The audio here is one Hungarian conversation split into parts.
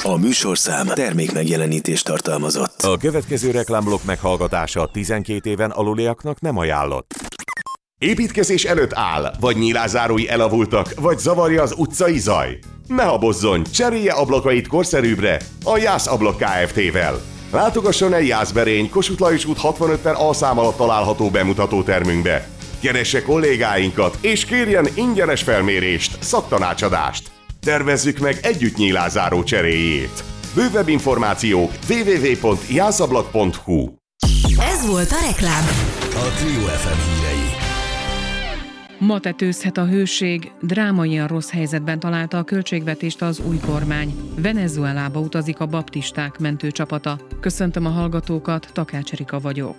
A műsorszám termék megjelenítést tartalmazott. A következő reklámblokk meghallgatása 12 éven aluliaknak nem ajánlott. Építkezés előtt áll, vagy nyilázárói elavultak, vagy zavarja az utcai zaj? Ne habozzon, cserélje ablakait korszerűbbre a Jász Ablak Kft-vel. Látogasson el Jászberény, Kossuth Lajos út 65-en szám alatt található bemutatótermünkbe. Keresse kollégáinkat, és kérjen ingyenes felmérést, szaktanácsadást. Tervezzük meg együtt nyílázáró cseréjét. Bővebb információk www.jászablak.hu. Ez volt a reklám. A Trio FM hírei. Ma tetőzhet a hőség, drámaian rossz helyzetben találta a költségvetést az új kormány. Venezuelába utazik a baptisták mentőcsapata. Köszöntöm a hallgatókat, Takács Erika vagyok.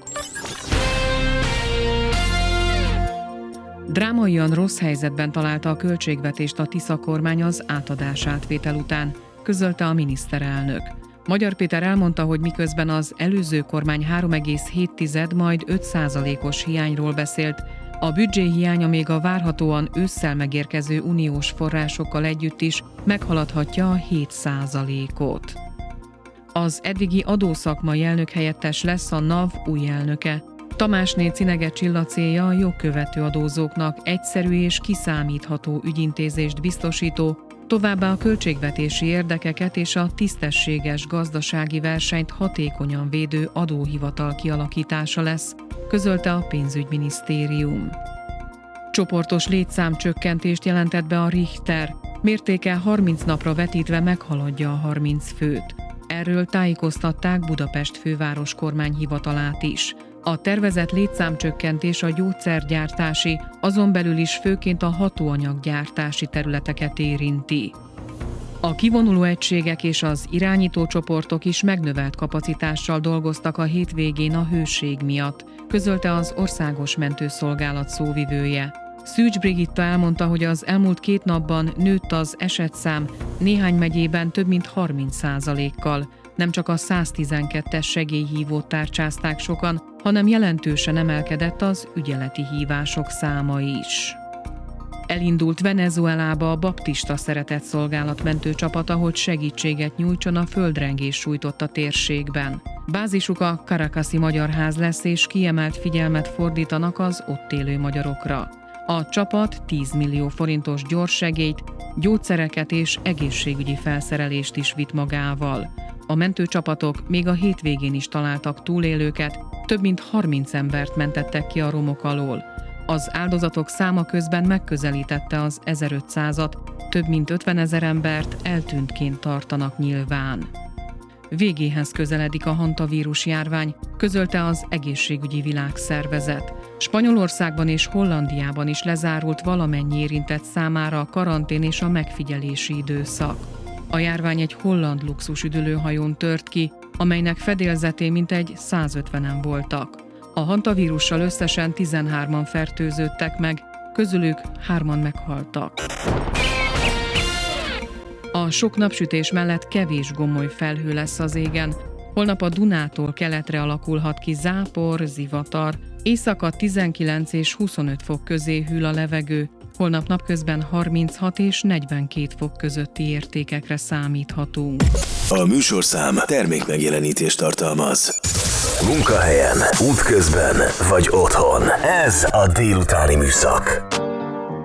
Drámaian rossz helyzetben találta a költségvetést a Tisza kormány az átadás átvétel után, közölte a miniszterelnök. Magyar Péter elmondta, hogy miközben az előző kormány 3,7, majd 5%-os hiányról beszélt, a büdzséhiánya még a várhatóan ősszel megérkező uniós forrásokkal együtt is meghaladhatja a 7%-ot. Az eddigi adószakmai elnökhelyettes lesz a NAV új elnöke. Tamásné Cinege Csilla célja a jogkövető adózóknak egyszerű és kiszámítható ügyintézést biztosító, továbbá a költségvetési érdekeket és a tisztességes gazdasági versenyt hatékonyan védő adóhivatal kialakítása lesz, közölte a pénzügyminisztérium. Csoportos létszámcsökkentést jelentett be a Richter, mértéke 30 napra vetítve meghaladja a 30 főt. Erről tájékoztatták Budapest főváros kormányhivatalát is. A tervezett létszámcsökkentés a gyógyszergyártási, azon belül is főként a hatóanyaggyártási területeket érinti. A kivonuló egységek és az irányító csoportok is megnövelt kapacitással dolgoztak a hétvégén a hőség miatt, közölte az Országos Mentőszolgálat szóvivője. Szűcs Brigitta elmondta, hogy az elmúlt 2 napban nőtt az esetszám, néhány megyében több mint 30%-kal. Nem csak a 112-es segélyhívót tárcsázták sokan, hanem jelentősen emelkedett az ügyeleti hívások száma is. Elindult Venezuelába a baptista szeretetszolgálat mentőcsapata, hogy segítséget nyújtson a földrengés sújtotta térségben. Bázisuk a Caracasi Magyar Ház lesz, és kiemelt figyelmet fordítanak az ott élő magyarokra. A csapat 10 millió forintos gyorssegélyt, gyógyszereket és egészségügyi felszerelést is vitt magával. A mentőcsapatok még a hétvégén is találtak túlélőket, több mint 30 embert mentettek ki a romok alól. Az áldozatok száma közben megközelítette az 1500-at, több mint 50 000 embert eltűntként tartanak nyilván. Végéhez közeledik a hantavírus járvány, közölte az Egészségügyi Világszervezet. Spanyolországban és Hollandiában is lezárult valamennyi érintett számára a karantén és a megfigyelési időszak. A járvány egy holland luxusüdülőhajón tört ki, amelynek fedélzetén mintegy 150-en voltak. A hantavírussal összesen 13-an fertőződtek meg, közülük 3-an meghaltak. A sok napsütés mellett kevés gomoly felhő lesz az égen. Holnap a Dunától keletre alakulhat ki zápor, zivatar, éjszaka 19 és 25 fok közé hűl a levegő, holnap napközben 36 és 42 fok közötti értékekre számíthatunk. A műsorszám termék megjelenítést tartalmaz. Munkahelyen, útközben vagy otthon. Ez a délutáni műszak.